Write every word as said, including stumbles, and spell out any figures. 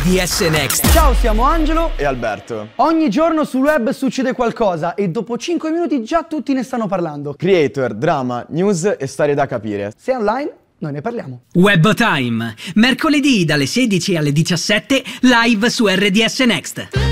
D S Next. Ciao, siamo Angelo e Alberto. Ogni giorno sul web succede qualcosa e dopo cinque minuti già tutti ne stanno parlando. Creator, drama, news e storie da capire. Se è online, noi ne parliamo. Web Time, mercoledì dalle sedici alle diciassette, live su R D S Next.